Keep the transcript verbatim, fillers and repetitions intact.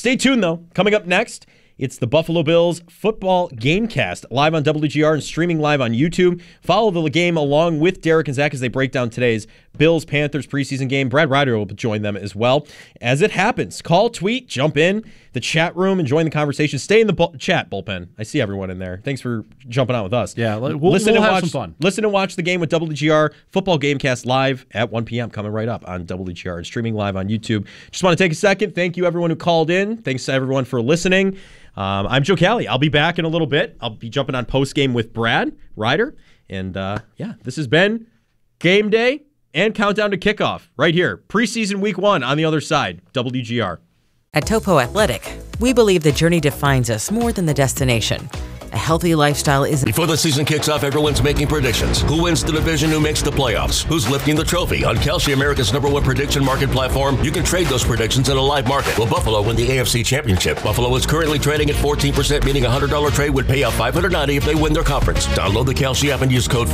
Stay tuned, though. Coming up next, it's the Buffalo Bills football gamecast, live on W G R and streaming live on YouTube. Follow the game along with Derek and Zach as they break down today's Bills-Panthers preseason game. Brad Ryder will join them as well. As it happens, call, tweet, jump in the chat room and join the conversation. Stay in the bu- chat, Bullpen. I see everyone in there. Thanks for jumping on with us. Yeah, we'll, listen we'll and have watch, some fun. Listen and watch the game with W G R football gamecast live at one p.m. coming right up on W G R and streaming live on YouTube. Just want to take a second. Thank you, everyone who called in. Thanks to everyone for listening. Um, I'm Joe Cali. I'll be back in a little bit. I'll be jumping on post-game with Brad Ryder. And, uh, yeah, this has been Game Day and Countdown to Kickoff right here. Preseason week one on the other side, W G R. At Topo Athletic, we believe the journey defines us more than the destination. A healthy lifestyle isn't... Before the season kicks off, everyone's making predictions. Who wins the division? Who makes the playoffs? Who's lifting the trophy? On Kalshi, America's number one prediction market platform, you can trade those predictions in a live market. Will Buffalo win the A F C Championship? Buffalo is currently trading at fourteen percent, meaning a one hundred dollars trade would pay out five hundred ninety dollars if they win their conference. Download the Kalshi app and use code